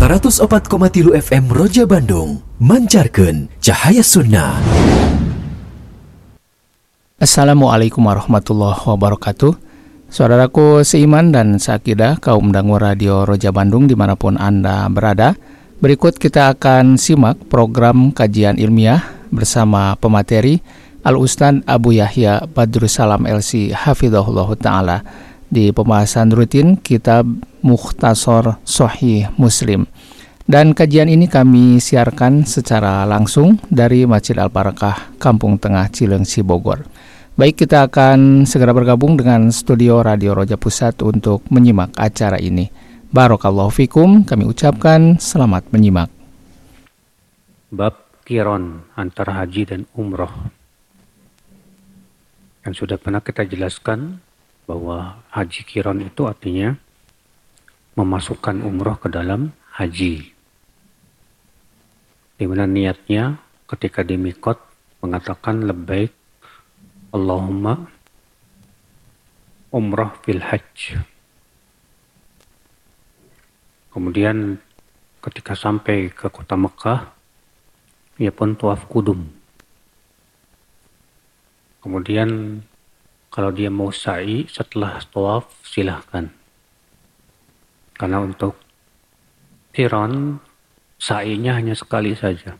104,3 FM Roja Bandung mancarkan cahaya sunnah. Assalamualaikum warahmatullahi wabarakatuh. Saudaraku seiman dan seakidah kaum dangu radio Roja Bandung dimanapun Anda berada. Berikut kita akan simak program kajian ilmiah bersama pemateri Al-Ustadz Abu Yahya Badrussalam LC Hafidhahullah Ta'ala di pembahasan rutin kitab Mukhtasar Sahih Muslim. Dan kajian ini kami siarkan secara langsung dari Masjid Al-Barakah, Kampung Tengah, Cileungsi, Bogor. Baik, kita akan segera bergabung dengan studio Radio Roja Pusat untuk menyimak acara ini. Barakallahu fikum, kami ucapkan selamat menyimak. Bab qiron antara haji dan umroh. Yang sudah pernah kita jelaskan bahwa haji qiron itu artinya memasukkan umroh ke dalam haji. Di mana niatnya ketika di miqat mengatakan labbaik Allahumma umrah fil hajj. Kemudian ketika sampai ke kota Mekah, ia pun tawaf kudum. Kemudian kalau dia mau sa'i setelah tawaf silahkan. Karena untuk qiran sa'inya hanya sekali saja.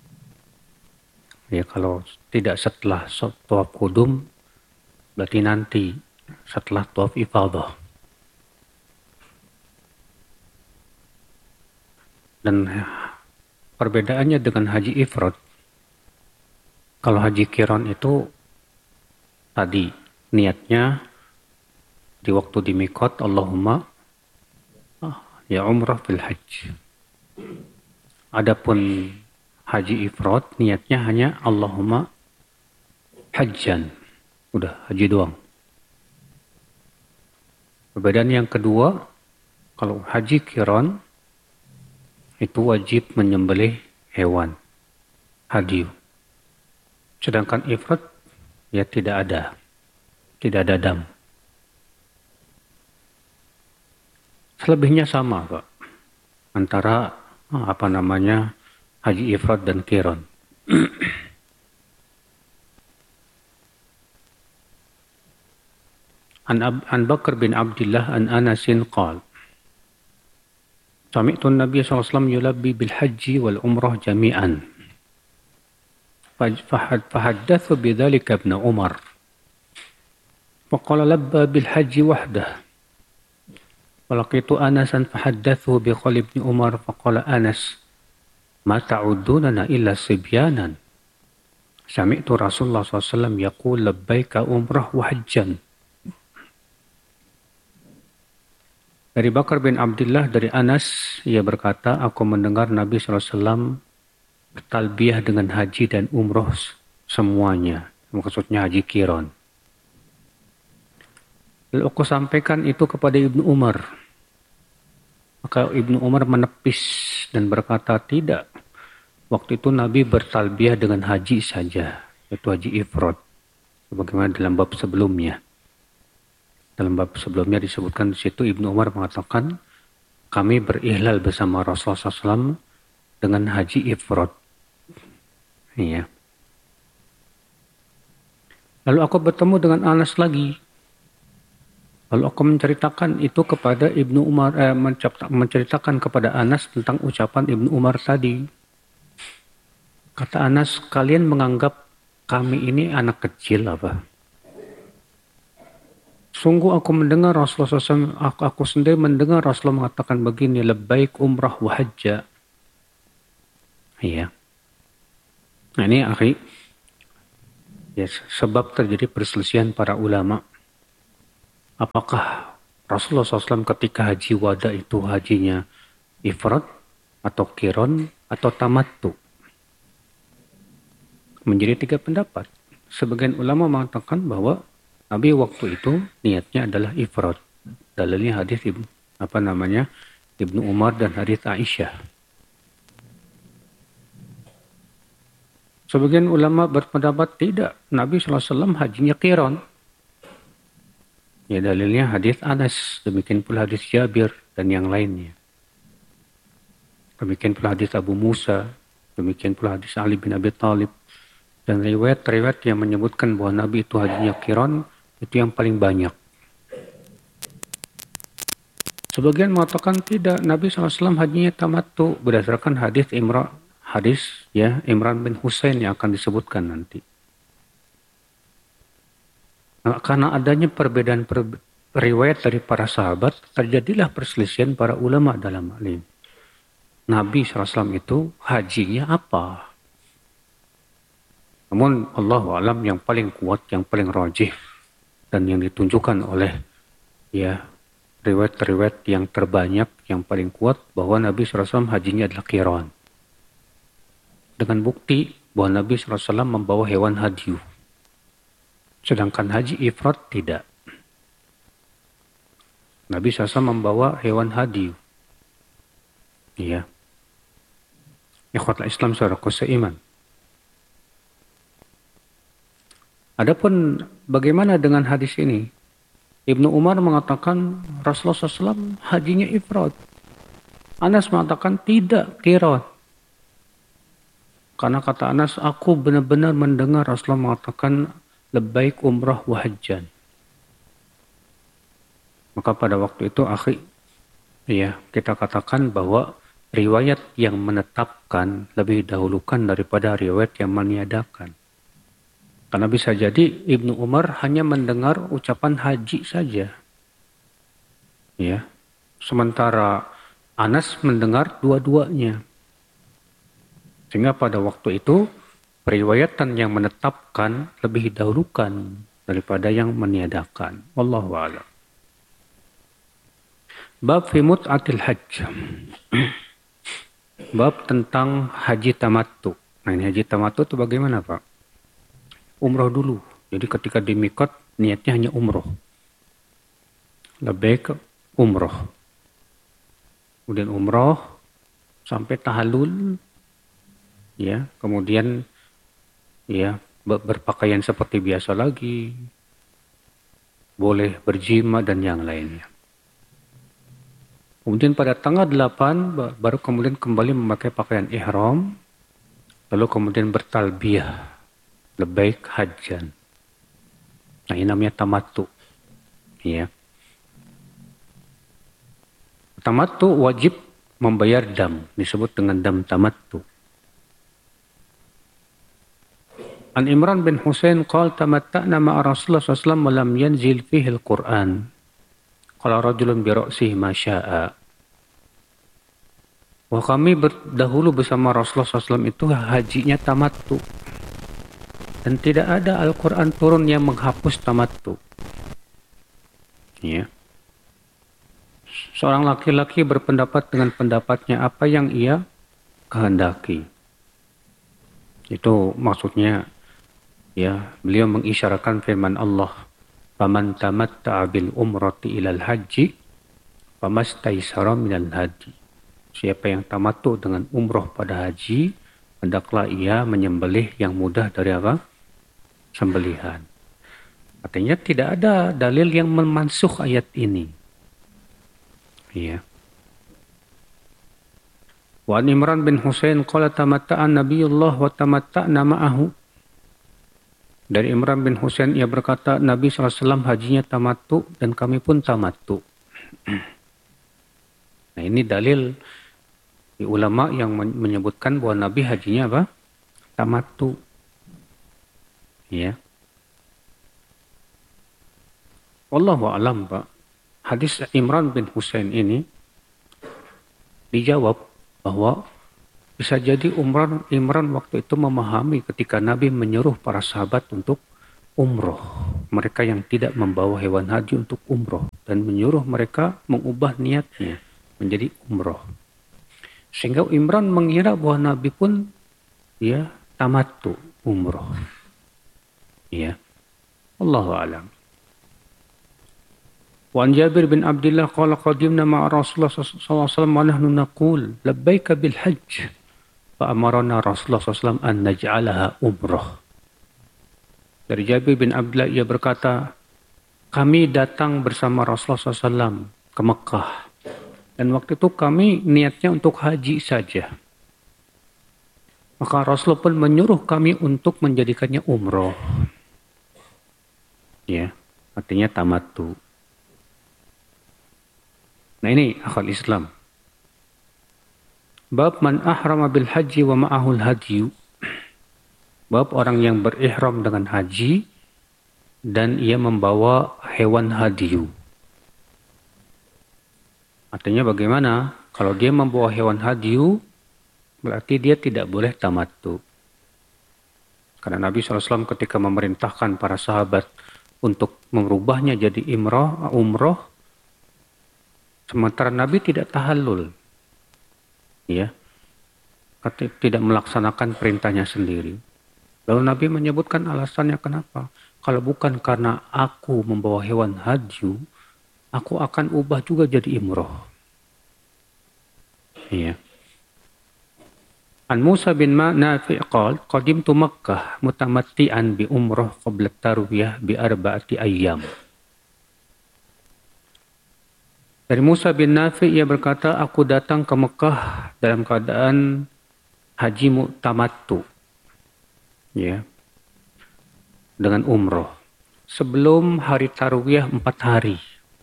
Ya, kalau tidak setelah tawaf kudum berarti nanti setelah tawaf ifadah. Dan perbedaannya dengan haji ifrad, kalau haji qiran itu tadi niatnya di waktu di miqat Allahumma ya umrah fil hajj. Adapun haji ifrad niatnya hanya Allahumma hajjan. Udah haji doang. Perbedaan yang kedua, kalau haji qiran itu wajib menyembelih hewan hadyu. Sedangkan ifrad ya tidak ada dam. Selebihnya sama, Pak, antara haji ifrad dan qiran. An Bakar bin Abdullah an Anasin qala Sami'tu an-nabiy sallallahu alaihi wasallam yulabbi bil hajji wal umrah jami'an. Fahaddathu bidzalika ibn Umar. فقال لبى بالحج وحده ولقيت أنسا فحدثه بقول ابن عمر فقال أنس ما تعدوننا إلا صبيانا سمعت رسول الله صلى الله عليه وسلم يقول لبيك عمره وحجا. Dari Bakar bin Abdullah dari Anas, ia berkata, aku mendengar Nabi SAW bertalbiyah dengan haji dan umroh semuanya, maksudnya haji qiran. Lalu aku sampaikan itu kepada Ibnu Umar. Maka Ibnu Umar menepis dan berkata, tidak. Waktu itu Nabi bertalbiyah dengan haji saja, yaitu haji ifrad. Sebagaimana dalam bab sebelumnya. Dalam bab sebelumnya disebutkan di situ Ibnu Umar mengatakan, kami berihlal bersama Rasulullah SAW dengan haji ifrad. Iya. Lalu aku bertemu dengan Anas lagi. Lalu aku menceritakan itu kepada Ibnu Umar, menceritakan kepada Anas tentang ucapan Ibnu Umar tadi. Kata Anas, kalian menganggap kami ini anak kecil apa? Sungguh aku mendengar Rasulullah SAW, aku sendiri mendengar Rasulullah mengatakan begini, labbaik umrah wa hajja. Iya. Nah ini akhi, ya, sebab terjadi perselisihan para ulama. Apakah Rasulullah SAW ketika haji wada itu hajinya ifrad atau qiran atau tamattu? Menjadi tiga pendapat. Sebagian ulama mengatakan bahwa Nabi waktu itu niatnya adalah ifrad. Dalilnya hadis Ibnu Umar dan hadis Aisyah. Sebagian ulama berpendapat tidak. Nabi SAW hajinya qiran. Ya dalilnya hadis Anas, demikian pula hadis Jabir dan yang lainnya. Demikian pula hadis Abu Musa, demikian pula hadis Ali bin Abi Thalib. Dan riwayat-riwayat yang menyebutkan bahwa Nabi itu hajinya qiran, itu yang paling banyak. Sebagian mengatakan tidak, Nabi SAW hajinya tamattu berdasarkan hadis Imran bin Husain yang akan disebutkan nanti. Nah, karena adanya perbedaan riwayat dari para sahabat, terjadilah perselisihan para ulama dalam hal ini. Nabi SAW itu hajinya apa? Namun Allahu a'lam yang paling kuat, yang paling rajih dan yang ditunjukkan oleh riwayat-riwayat yang terbanyak, yang paling kuat bahwa Nabi SAW hajinya adalah qiran. Dengan bukti bahwa Nabi SAW membawa hewan hadyu. Sedangkan haji ifrad tidak. Nabi SAW membawa hewan hadyu. Iya. Ikhwatul Islam saudaraku seiman. Adapun bagaimana dengan hadis ini? Ibnu Umar mengatakan Rasulullah SAW hajinya ifrad. Anas mengatakan tidak, qiran. Karena kata Anas, aku benar-benar mendengar Rasulullah mengatakan labbaik umrah wa hajjan. Maka pada waktu itu kita katakan bahwa riwayat yang menetapkan lebih dahulukan daripada riwayat yang meniadakan. Karena bisa jadi Ibnu Umar hanya mendengar ucapan haji saja. Ya. Sementara Anas mendengar dua-duanya. Sehingga pada waktu itu periwayatan yang menetapkan lebih dahulukan daripada yang meniadakan. Wallahu a'lam. Bab fi mut'atil hajj. Bab tentang haji tamattu. Nah, ini haji tamattu itu bagaimana, Pak? Umroh dulu. Jadi ketika di miqat niatnya hanya umroh. Labbaik umroh. Kemudian umroh sampai tahallul. Ya, kemudian berpakaian seperti biasa lagi. Boleh berjima dan yang lainnya. Kemudian pada tanggal 8 baru kemudian kembali memakai pakaian ihram. Lalu kemudian bertalbiyah. Labbaik hajjan. Nah, ini namanya tamattu. Ya. Tamattu wajib membayar dam. Disebut dengan dam tamattu. An Imran bin Husain qala tamatta'na ma'a Rasulullah SAW wa lam yanzil fihi al-Qur'an. Qala rajulun bi ra'sihi ma syaa. Wah, kami berdahulu bersama Rasulullah SAW itu hajinya tamattu. Dan tidak ada Al-Quran turun yang menghapus tamattu. Ya. Seorang laki-laki berpendapat dengan pendapatnya apa yang ia kehendaki. Itu maksudnya, ya, beliau mengisyaratkan firman Allah, "Faman tamatta'a bil umrati ilal haji, famastaisara minal hadi." Siapa yang tamattu dengan umroh pada haji, hendaklah ia menyembelih yang mudah dari apa? Sembelihan. Artinya tidak ada dalil yang memansuh ayat ini. Ya. Wa Imran bin Husain qala tamatta'a Nabiyullah wa tamatta'na ma'ahu. Dari Imran bin Husain ia berkata Nabi SAW hajinya tamattu dan kami pun tamattu. Nah, ini dalil di ulama yang menyebutkan bahwa Nabi hajinya apa? Tamattu. Ya. Wallahu a'lam, Pak. Hadis Imran bin Husain ini dijawab bahwa bisa jadi Imran waktu itu memahami ketika Nabi menyuruh para sahabat untuk umroh. Mereka yang tidak membawa hewan haji untuk umroh. Dan menyuruh mereka mengubah niatnya menjadi umroh. Sehingga Imran mengira bahwa Nabi pun tamattu umroh. Ya. Allahu a'lam. Wa an Jabir bin Abdullah qala qadimna ma'a Rasulullah sallallahu alaihi wasallam wa nahnu naqul labbaika bil hajj fa amarna Rasulullah sallallahu alaihi wasallam an naj'alaha umrah. Dari Jabir bin Abdullah ia berkata, kami datang bersama Rasulullah SAW ke Mekah Dan waktu itu kami niatnya untuk haji saja. Maka Rasulullah pun menyuruh kami untuk menjadikannya umroh. Ya, artinya tamattu. Nah ini akal Islam. Bab man ahrama bil haji wa ma'ahul hadyu. Bab orang yang berihram dengan haji dan ia membawa hewan hadyu. Artinya bagaimana? Kalau dia membawa hewan hadyu, berarti dia tidak boleh tamattu. Karena Nabi SAW ketika memerintahkan para sahabat untuk merubahnya jadi umroh, sementara Nabi tidak tahallul. Ya, tidak melaksanakan perintahnya sendiri. Lalu Nabi menyebutkan alasannya kenapa. Kalau bukan karena aku membawa hewan hadyu, aku akan ubah juga jadi umroh. Iya. An Musa bin Nafi' qala qadimtu Makkah mutamatti'an bi umrah qabla tarwiyah bi arba'ati ayyam. Dari Musa bin Nafi' ia berkata, aku datang ke Mekah dalam keadaan haji tamattu. Ya. Dengan umroh. Sebelum hari tarwiyah 4 hari.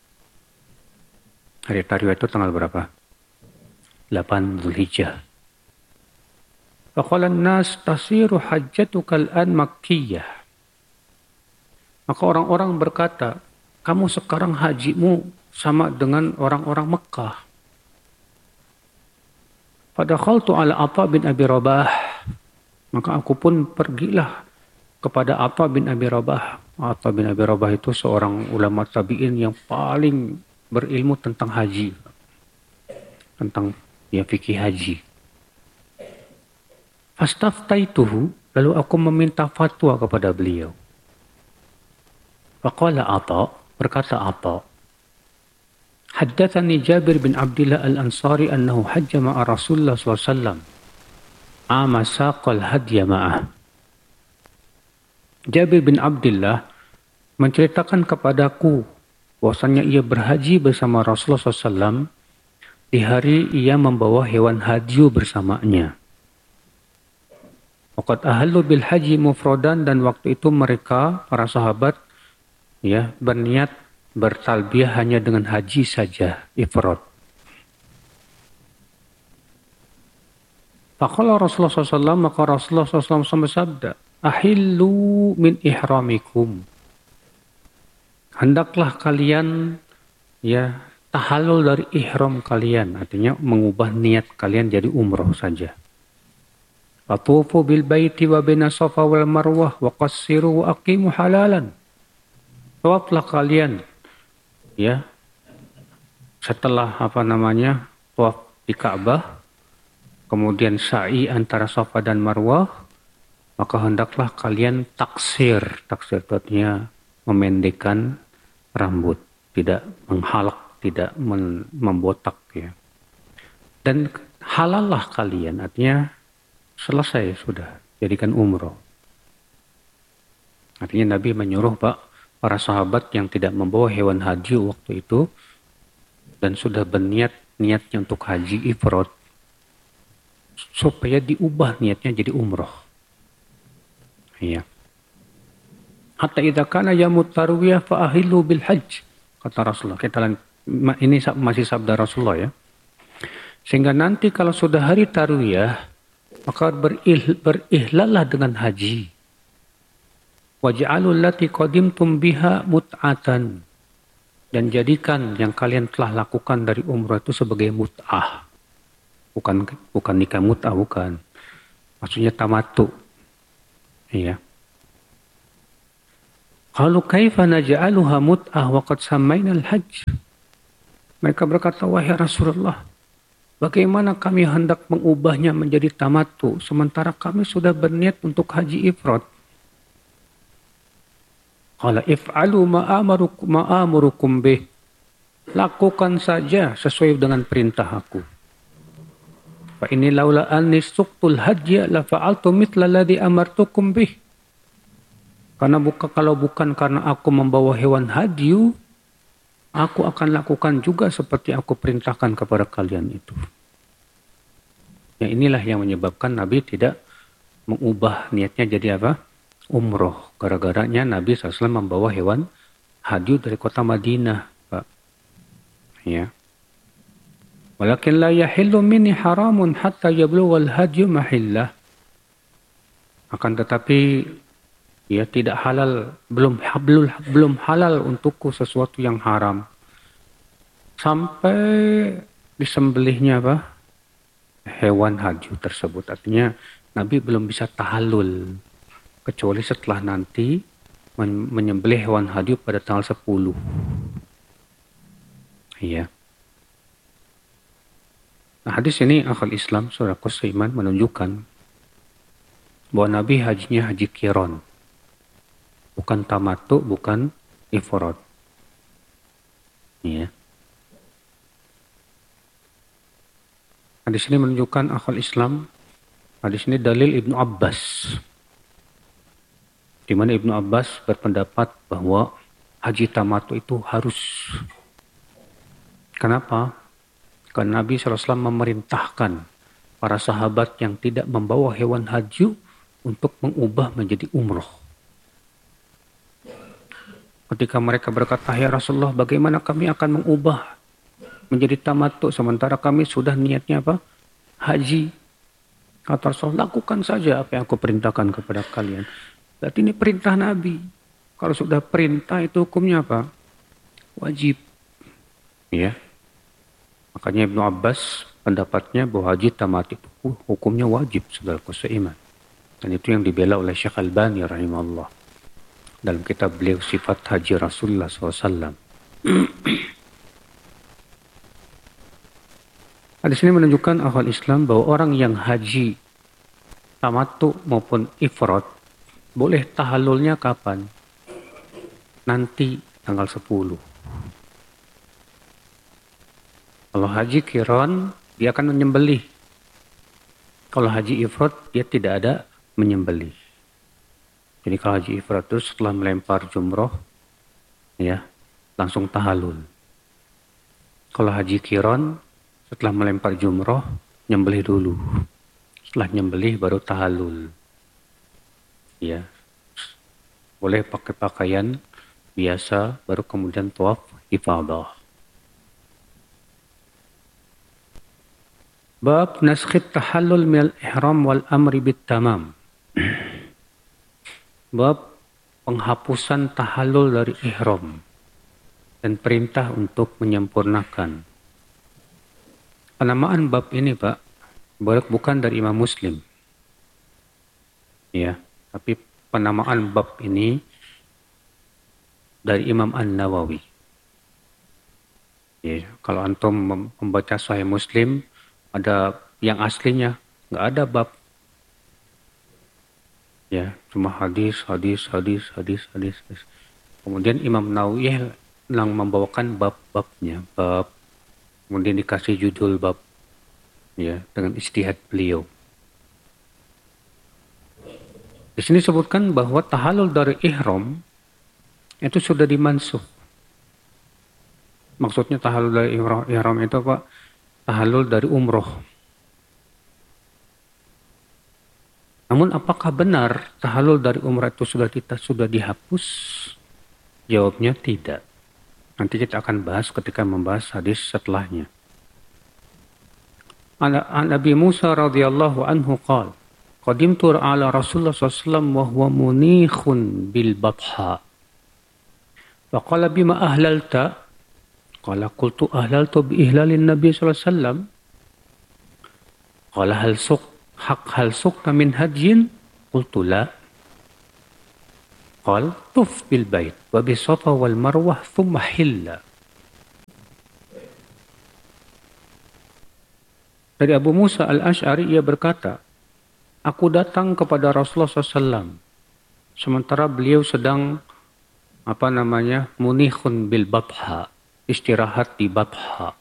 Hari tarwiyah itu tanggal berapa? 8 Zulhijjah. Faqala an-nas tasiru hajjatuka al-an makkiyah. Maka orang-orang berkata, kamu sekarang hajimu sama dengan orang-orang Mekah. Fadakhaltu ala Atha bin Abi Rabah. Maka aku pun pergilah kepada Atha bin Abi Rabah. Atha bin Abi Rabah itu seorang ulama tabi'in yang paling berilmu tentang haji. Tentang fikih haji. Fastaftaituhu, lalu aku meminta fatwa kepada beliau. Faqala Atha, berkata Atha, haddatsani Jabir bin Abdullah al-Ansari annahu hajja ma'a Rasulullah SAW. Ama saqal hadya ma'ah. Jabir bin Abdullah menceritakan kepadaku bahwasanya ia berhaji bersama Rasulullah SAW di hari ia membawa hewan hadyu bersamanya. Waqad ahallu bil haji mufradan, dan waktu itu mereka para sahabat berniat bertalbiyah hanya dengan haji saja, ifrad. Faqala Rasulullah SAW, maka Rasulullah SAW bersabda, ahillu min ihramikum. Hendaklah kalian tahallul dari ihram kalian, artinya mengubah niat kalian jadi umroh saja. Fatufu bil baiti wa bina safa wal marwah wa qassiru wa aqimu halalan. Tawaflah kalian setelah tawaf di Ka'bah, kemudian sa'i antara Safa dan Marwah, maka hendaklah kalian taksir. Taksir artinya memendekkan rambut, tidak menghalak, tidak membotak ya. Dan halallah kalian, artinya selesai sudah, jadikan umroh. Artinya Nabi menyuruh para sahabat yang tidak membawa hewan haji waktu itu dan sudah niatnya untuk haji ifrad, supaya diubah niatnya jadi umroh. Iya. Hatta idza kana yamut tarwiyah fa ahillu bil hajj, kata Rasulullah. Ini masih sabda Rasulullah ya. Sehingga nanti kalau sudah hari tarwiyah, maka berihlallah dengan haji. Waj'alul lati qadimtum biha mut'atan, dan jadikan yang kalian telah lakukan dari umrah itu sebagai mut'ah. Bukan nikah mut'ah, bukan. Maksudnya tamattu. Iya. Qalu kaifa naj'aluha mut'ah wa qad sammayna al-hajj. Mereka berkata, wahai Rasulullah, bagaimana kami hendak mengubahnya menjadi tamattu sementara kami sudah berniat untuk haji ifrad? Qala if'alu ma'amurukum bih. Lakukan saja sesuai dengan perintah aku. Fa inni laula anni suqtul hajja la fa'altu mithla alladhi amartukum bih. Karena kalau bukan karena aku membawa hewan hadyu, aku akan lakukan juga seperti aku perintahkan kepada kalian itu. Ya, inilah yang menyebabkan Nabi tidak mengubah niatnya jadi apa? Umroh. Gara-garanya Nabi SAW membawa hewan hadyu dari kota Madinah, Pak. Ya. Walakin la yahillu minni haramun hatta yablughal hadyu mahillah. Akan tetapi ya tidak halal, belum halal untukku sesuatu yang haram sampai disembelihnya apa? Hewan hadyu tersebut. Artinya Nabi belum bisa tahallul kecuali setelah nanti menyembelih hewan hadyu pada tanggal 10. Iya. Nah, hadis ini akal Islam saudaraku seiman menunjukkan bahwa Nabi hajinya haji qiran. Bukan tamattu, bukan ifrad. Iya. Hadis ini menunjukkan akal Islam. Hadis ini dalil Ibnu Abbas. Di mana Ibnu Abbas berpendapat bahwa haji tamattu itu harus. Kenapa? Karena Nabi SAW memerintahkan para sahabat yang tidak membawa hewan hadyu untuk mengubah menjadi umroh. Ketika mereka berkata, "Ya Rasulullah, bagaimana kami akan mengubah menjadi tamattu sementara kami sudah niatnya apa? Haji." Kata Rasulullah, "Lakukan saja apa yang aku perintahkan kepada kalian." Berarti ini perintah Nabi. Kalau sudah perintah itu hukumnya apa? Wajib. Ya. Makanya Ibnu Abbas pendapatnya bahwa haji tamattu itu hukumnya wajib, saudaraku seiman. Dan itu yang dibela oleh Syekh Albani rahimahullah dalam kitab beliau Sifat Haji Rasulullah SAW. Hadis ini menunjukkan akal Islam bahwa orang yang haji tamattu maupun ifrad boleh tahallulnya kapan? Nanti tanggal 10. Kalau haji qiran dia akan menyembelih. Kalau haji ifrad dia tidak ada menyembelih. Jadi kalau haji ifrad itu setelah melempar jumroh ya langsung tahallul. Kalau haji qiran setelah melempar jumroh nyembelih dulu. Setelah nyembelih baru tahallul. Ya. Boleh pakai pakaian biasa baru kemudian tawaf ifadah. Bab naskhit tahallul minal ihram wal amri bit tamam. Bab penghapusan tahallul dari ihram dan perintah untuk menyempurnakan. Penamaan bab ini, Pak, bukan dari Imam Muslim. Ya, tapi penamaan bab ini dari Imam An-Nawawi. Ya, kalau antum membaca Sahih Muslim ada yang aslinya nggak ada bab, ya cuma hadis. Kemudian Imam Nawawi yang membawakan bab-babnya, bab kemudian dikasih judul bab, ya dengan ijtihad beliau. Di sini sebutkan bahwa tahallul dari ihram itu sudah dimansukh. Maksudnya tahallul dari ihram itu apa? Tahallul dari umroh. Namun apakah benar tahallul dari umrah itu sudah dihapus? Jawabnya tidak. Nanti kita akan bahas ketika membahas hadis setelahnya. An Abi Musa radhiyallahu anhu qala qadimtu ala Rasulullah sallallahu alaihi wasallam wa huwa munikhun bil batha. Fa qala bima ahlalta? Qala qultu ahlaltu bi ihlalin Nabi sallallahu alaihi wasallam. Qala hal suqta min hajjin? Qultu la. Qala tuf bil bait wa bi Safa wal Marwah thumma hilla. Dari Abu Musa al-Ash'ari ia berkata, aku datang kepada Rasulullah SAW sementara beliau sedang munikhun bil batha, istirahat di Batha.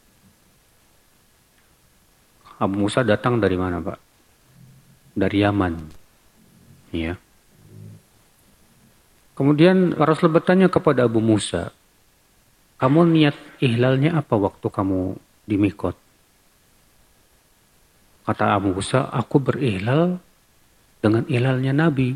Abu Musa datang dari mana, Pak? Dari Yaman. Ya. Kemudian Rasul bertanya kepada Abu Musa, kamu niat ihlalnya apa waktu kamu di mikot? Kata Abu Musa, aku berihlal dengan ihlalnya Nabi.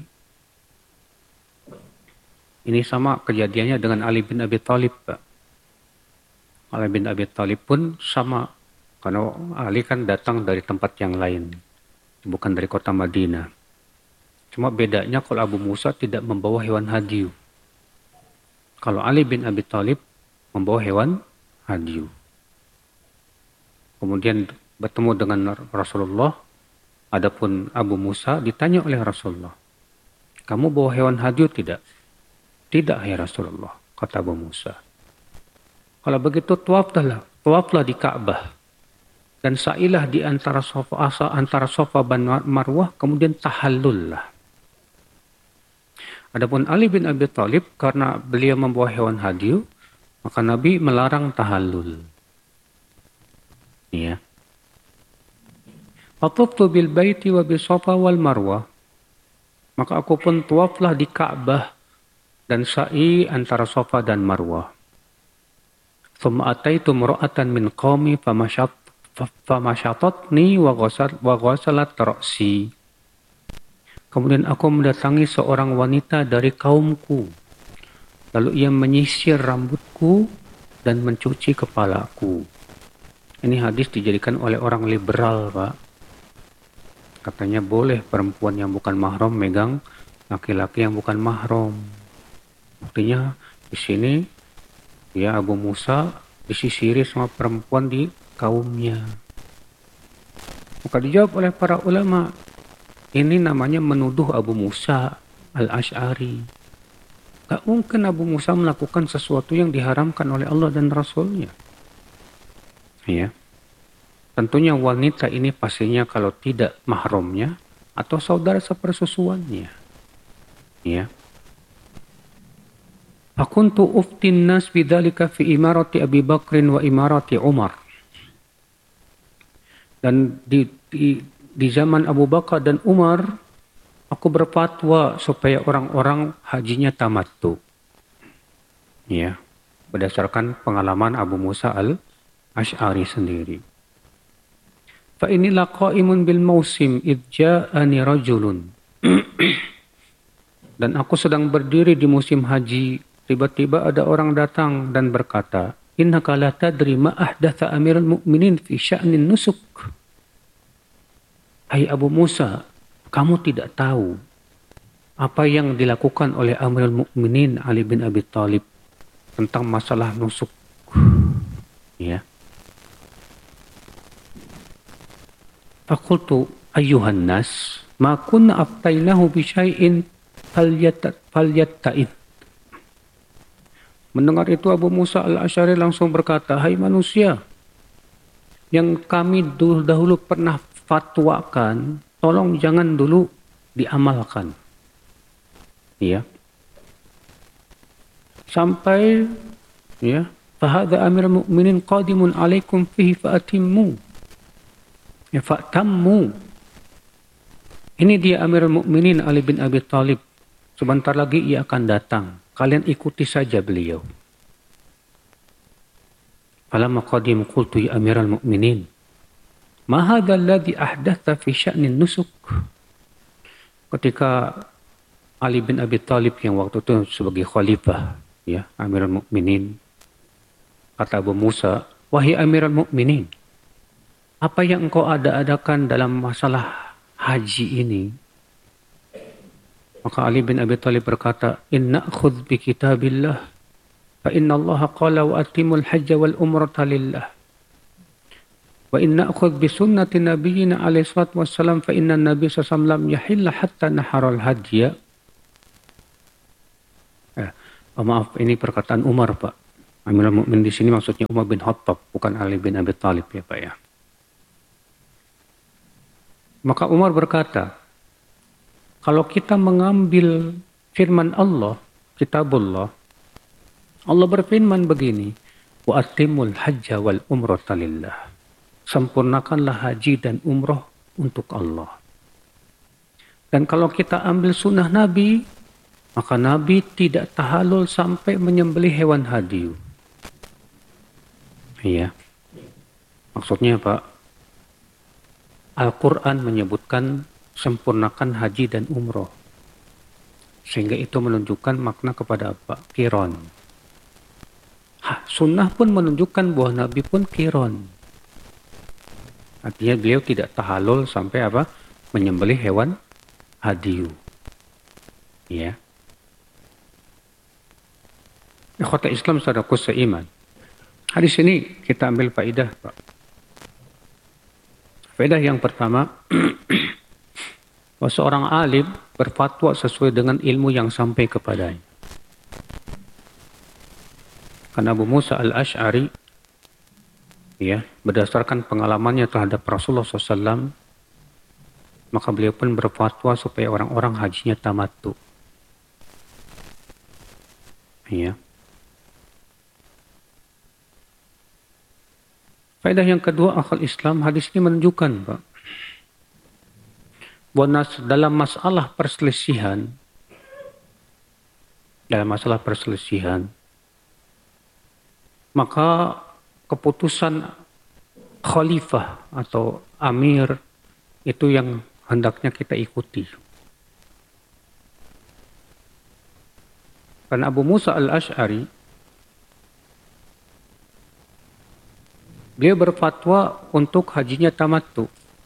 Ini sama kejadiannya dengan Ali bin Abi Thalib, Pak. Ali bin Abi Thalib pun sama, karena Ali kan datang dari tempat yang lain, bukan dari kota Madinah. Cuma bedanya kalau Abu Musa tidak membawa hewan hadyu. Kalau Ali bin Abi Thalib membawa hewan hadyu. Kemudian bertemu dengan Rasulullah. Adapun Abu Musa ditanya oleh Rasulullah, kamu bawa hewan hadyu tidak? Tidak ya Rasulullah, kata Abu Musa. Kalau begitu tawaflah di Ka'bah dan sa'ilah di antara Safa dan Marwah, kemudian tahallullah. Adapun Ali bin Abi Thalib, karena beliau membawa hewan hadyu, maka Nabi melarang tahallul. Ya. Atuftu bil baiti wa bis Safa wal Marwah. Maka aku pun tawaflah di Ka'bah dan sa'i antara Safa dan Marwah. Thumma ataitu mra'atan min qaumi famashatatni wa ghasalat ra'si. Kemudian aku mendatangi seorang wanita dari kaumku. Lalu ia menyisir rambutku dan mencuci kepalaku. Ini hadis dijadikan oleh orang liberal, Pak. Katanya boleh perempuan yang bukan mahram megang laki-laki yang bukan mahram. Artinya di sini ya Abu Musa disisiri sama perempuan di kaumnya. Maka dijawab oleh para ulama, ini namanya menuduh Abu Musa al-Ash'ari. Gak mungkin Abu Musa melakukan sesuatu yang diharamkan oleh Allah dan Rasulnya. Ya. Tentunya wanita ini pastinya kalau tidak mahramnya atau saudara sepersusuannya. Ya. Fakuntu uftin nas bidzalika fi imarati Abi Bakrin wa imarati Umar. Dan di zaman Abu Bakar dan Umar, aku berfatwa supaya orang-orang hajinya tamattu. Ya, berdasarkan pengalaman Abu Musa al-Ash'ari sendiri. Fa inilah qaimun bil mausim idh ja'ani rajulun. Dan aku sedang berdiri di musim haji, tiba-tiba ada orang datang dan berkata, innaka la tadri ma ahdatha amirul mu'minin fi sya'nin nusuk. Hai Abu Musa, kamu tidak tahu apa yang dilakukan oleh Amirul Mukminin Ali bin Abi Thalib tentang masalah nusuk. Ya. Faqultu ayyuhan nas ma kunna aftainahu bi syai'in falyatta'id. Mendengar itu Abu Musa al-Ash'ari langsung berkata, hai manusia, yang kami dahulu pernah fatwakan, tolong jangan dulu diamalkan. Ya. Sampai ya, fahadha amirul mu'minin qadimun alaikum fihi fa'atimmu. Ya, fa'tammu. Ini dia Amirul Mukminin Ali bin Abi Thalib. Sebentar lagi ia akan datang. Kalian ikuti saja beliau. Falamma qadim qultu ya Amirul Mukminin, ma hadha alladhi ahdatha fi sya'nin nusuk. Ketika Ali bin Abi Thalib yang waktu itu sebagai khalifah, ya, Amirul Mukminin, kata Abu Musa, wahai Amirul Mukminin, apa yang engkau adakan dalam masalah haji ini? Maka Ali bin Abi Thalib berkata, inna akhudh bi kitabillah, fa inna Allah qala wa atimul hajja wal umrata lillah. Wa inna akhudh bi sunnati nabiyyina alaihi salatu wassalam, fa inna nabiy sallallahu yahilla hatta naharal hadya. Maaf, ini perkataan Umar, Pak. Amirul Mukminin di sini maksudnya Umar bin Khattab, bukan Ali bin Abi Thalib, ya Pak ya. Maka Umar berkata, kalau kita mengambil firman Allah, kitabullah, Allah berfirman begini, wa atimul hajja wal umrata lillah. Sempurnakanlah haji dan umroh untuk Allah. Dan kalau kita ambil sunnah Nabi, maka Nabi tidak tahallul sampai menyembelih hewan hadyu. Iya. Maksudnya apa? Al-Quran menyebutkan sempurnakan haji dan umroh. Sehingga itu menunjukkan makna kepada apa? Qiron. Sunnah pun menunjukkan bahwa Nabi pun qiron. Artinya beliau tidak tahallul sampai apa? Menyembelih hewan hadiyu. Ya. Ikhwata Islam saudaraku seiman. Hadis ini kita ambil faedah, Pak. Faedah yang pertama, bahwa seorang alim berfatwa sesuai dengan ilmu yang sampai kepadanya. Karena Abu Musa al-Ash'ari, ya, berdasarkan pengalamannya terhadap Rasulullah SAW, maka beliau pun berfatwa supaya orang-orang hajinya tamattu. Ya. Faedah yang kedua, akal Islam, hadis ini menunjukkan, Pak, bahwa dalam masalah perselisihan, maka keputusan khalifah atau amir itu yang hendaknya kita ikuti. Karena Abu Musa al-Ash'ari, beliau berfatwa untuk hajinya tamattu.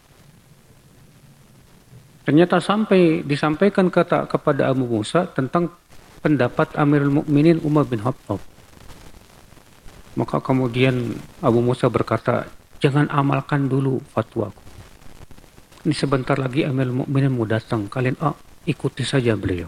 Ternyata disampaikan kepada Abu Musa tentang pendapat Amirul Mukminin Umar bin Khattab. Maka kemudian Abu Musa berkata, jangan amalkan dulu fatwaku. Ini sebentar lagi Amirul Mukminin mau datang. Kalian ikuti saja beliau.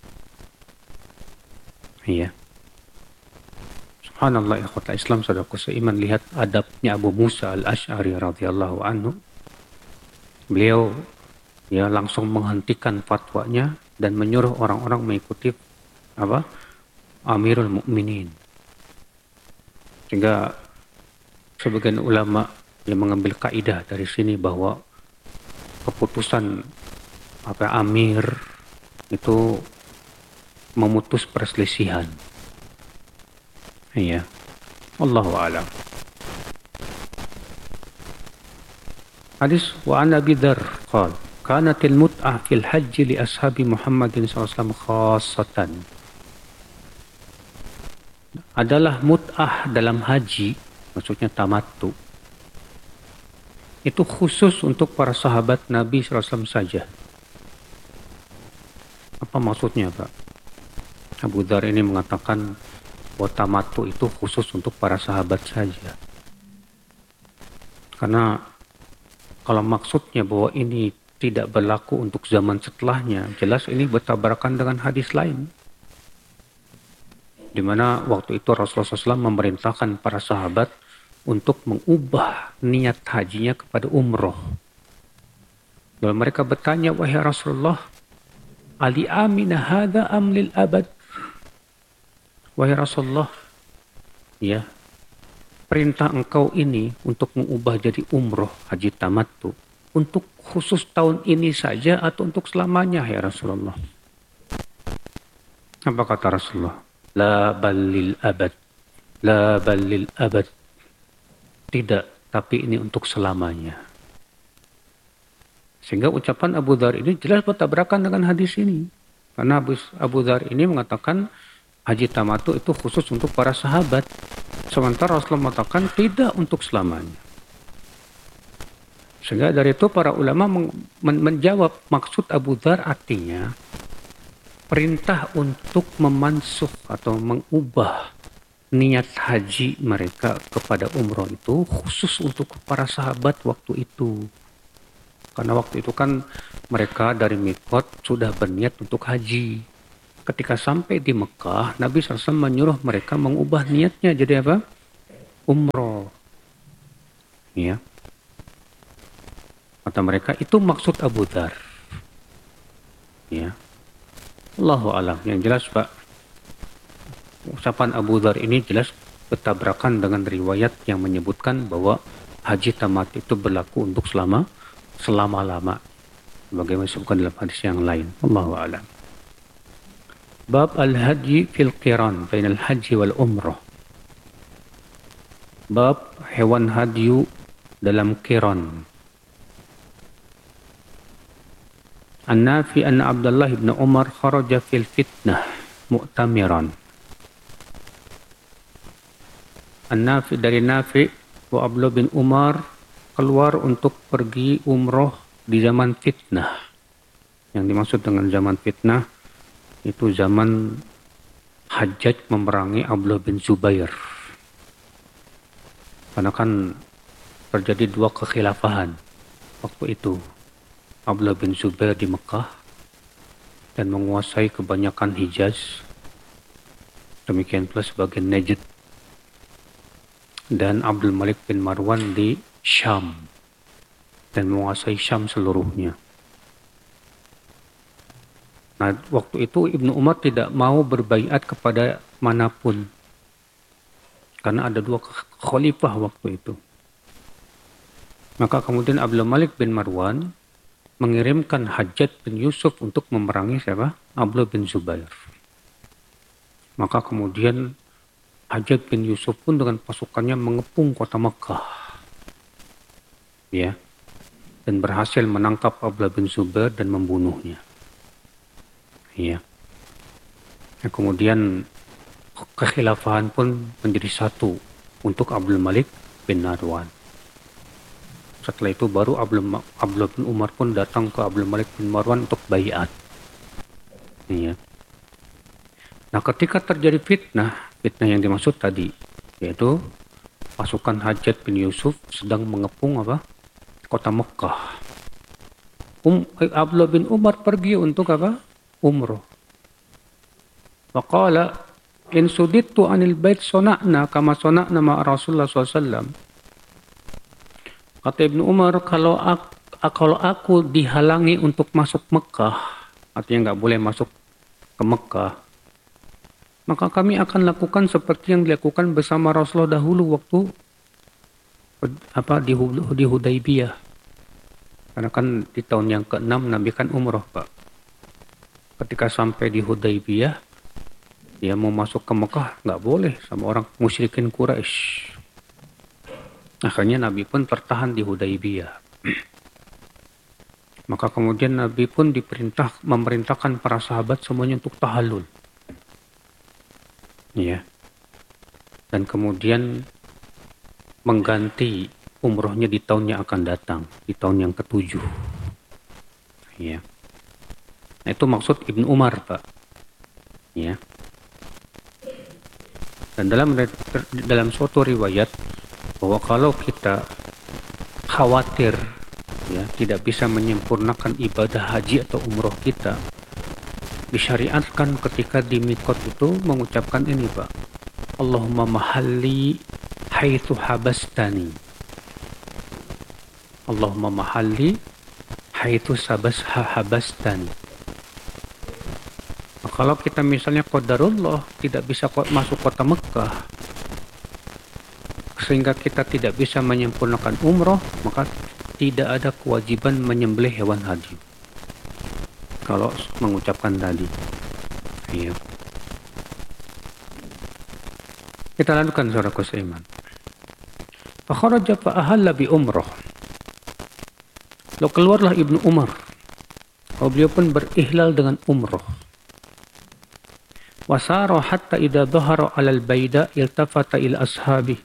Iya. Subhanallah, ikhwata Islam saudaraku seiman, lihat adabnya Abu Musa al-Ash'ari radhiyallahu anhu. Beliau ya langsung menghentikan fatwanya dan menyuruh orang-orang mengikuti apa? Amirul Mukminin. Sehingga sebagian ulama yang mengambil kaidah dari sini bahwa keputusan amir itu memutus perselisihan. Iya. Allahu a'lam. Hadis wa an Abi Dzar qala kanatil mut'ah fil hajj li ashabi Muhammadin sallallahu alaihi wasallam khassatan. Adalah mut'ah dalam haji, maksudnya tamattu, itu khusus untuk para sahabat Nabi SAW saja. Apa maksudnya, Pak? Abu Dzar ini mengatakan bahwa tamattu itu khusus untuk para sahabat saja. Karena kalau maksudnya bahwa ini tidak berlaku untuk zaman setelahnya, jelas ini bertabrakan dengan hadis lain. Di mana waktu itu Rasulullah SAW memerintahkan para sahabat untuk mengubah niat hajinya kepada umroh. Lalu mereka bertanya, wahai Rasulullah, ali amina hadha am lil abad? Wahai Rasulullah, ya, perintah engkau ini untuk mengubah jadi umroh haji tamattu untuk khusus tahun ini saja atau untuk selamanya, ya Rasulullah? Apa kata Rasulullah? La balil abad. La balil abad. Tidak, tapi ini untuk selamanya. Sehingga ucapan Abu Dzar ini jelas bertabrakan dengan hadis ini. Karena Abu Dzar ini mengatakan haji tamattu itu khusus untuk para sahabat. Sementara Rasulullah mengatakan tidak untuk selamanya. Sehingga dari itu para ulama menjawab maksud Abu Dzar artinya perintah untuk memansuh atau mengubah niat haji mereka kepada umroh itu khusus untuk para sahabat waktu itu. Karena waktu itu kan mereka dari Mikot sudah berniat untuk haji. Ketika sampai di Mekah, Nabi SAW menyuruh mereka mengubah niatnya jadi apa? Umroh. Ya. Kata mereka, itu maksud Abu Dzar. Ya. Allahu a'lam. Yang jelas, Pak, ucapan Abu Dzar ini jelas bertabrakan dengan riwayat yang menyebutkan bahwa haji tamat itu berlaku untuk selama-lama. Bagaimana disebutkan dalam hadis yang lain. Allahu a'lam. Bab al-haji fil qiran bainal haji wal umrah. Bab hewan hadyu dalam qiran. An-Nafi anna Abdullah ibn Umar kharaja fil fitnah mu'tamiran. An-Nafi dari Nafi wa Abdullah bin Umar keluar untuk pergi umroh di zaman fitnah. Yang dimaksud dengan zaman fitnah itu zaman Hajjaj memerangi Abdullah bin Zubair. Karena kan terjadi dua kekhilafahan waktu itu. Abdullah bin Zubair di Mekah dan menguasai kebanyakan Hijaz, demikian pula sebagian Najd, dan Abdul Malik bin Marwan di Syam dan menguasai Syam seluruhnya. Nah, waktu itu Ibnu Umar tidak mau berbaiat kepada manapun karena ada dua khalifah waktu itu. Maka kemudian Abdul Malik bin Marwan mengirimkan Hajjaj bin Yusuf untuk memerangi siapa? Abdullah bin Zubair. Maka kemudian Hajjaj bin Yusuf pun dengan pasukannya mengepung kota Makkah. Ya. Dan berhasil menangkap Abdullah bin Zubair dan membunuhnya. Ya. Nah, kemudian kekhilafahan pun menjadi satu untuk Abdul Malik bin Marwan. Setelah itu baru Abdullah bin Umar pun datang ke Abdul Malik bin Marwan untuk baiat. Ya. Nah, ketika terjadi fitnah yang dimaksud tadi, yaitu pasukan Hajjaj bin Yusuf sedang mengepung apa? Kota Mekah. Abdullah bin Umar pergi untuk apa? Umroh. Waqala in sudittu anil bait sona'na kama sona'na ma Rasulullah SAW. Kata Ibnu Umar, kalau aku dihalangi untuk masuk Mekah, artinya nggak boleh masuk ke Mekah, maka kami akan lakukan seperti yang dilakukan bersama Rasulullah dahulu waktu di Hudaybiyah. Karena kan di tahun yang ke-6 Nabi kan umroh, Pak. Ketika sampai di Hudaybiyah, dia mau masuk ke Mekah nggak boleh sama orang musyrikin Quraisy. Akhirnya Nabi pun tertahan di Hudaybiyah. Maka kemudian Nabi pun memerintahkan para sahabat semuanya untuk tahallul. Ya. Dan kemudian mengganti umrohnya di tahun yang akan datang, di tahun yang ke-7. Ya. Nah, itu maksud Ibnu Umar, Pak. Ya. Dan dalam suatu riwayat bahwa kalau kita khawatir ya tidak bisa menyempurnakan ibadah haji atau umroh kita, disyariatkan ketika di miqat itu mengucapkan ini, Pak. Allahumma mahalli haitsu habastani. Allahumma mahalli haitsu habastani. Nah, kalau kita misalnya qadarullah tidak bisa masuk kota Mekah, sehingga kita tidak bisa menyempurnakan umroh, maka tidak ada kewajiban menyembelih hewan haji. Kalau mengucapkan tadi. Iya. Kita lanjutkan saudaraku seiman. Fa kharaja fa ahalla bi umrah. Lalu keluarlah Ibnu Umar. Beliau pun berihlal dengan umroh. Wasara hatta idza dhahara 'alal baida iltafata ila ashabi.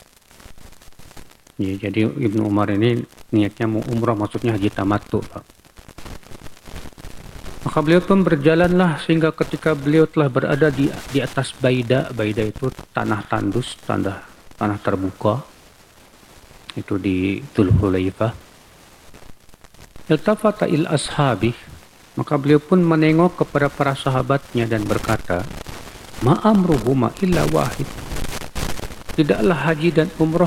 Ya, jadi Ibnu Umar ini niatnya mau umrah, maksudnya haji tamattu, Pak. Maka beliau pun berjalanlah sehingga ketika beliau telah berada di atas baida. Baida itu tanah tandus, tanah terbuka. Itu di Dzulhulaifah. Iltafata il ashabi. Maka beliau pun menengok kepada para sahabatnya dan berkata, Ma amruhuma illa wahid. Tidaklah haji dan umroh